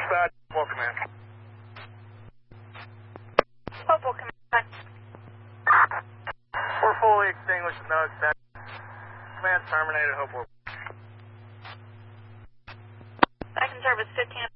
Dispatch, Hopewell Command. Hopewell Command. We're fully extinguished with no extension. Command terminated, Hopewell. Second service 15.